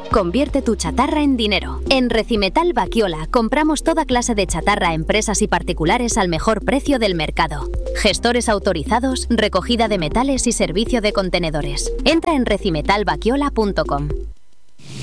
Convierte tu chatarra en dinero. En Recimetal Baquiola compramos toda clase de chatarra a empresas y particulares al mejor precio del mercado. Gestores autorizados, recogida de metales y servicio de contenedores. Entra en recimetalbaquiola.com.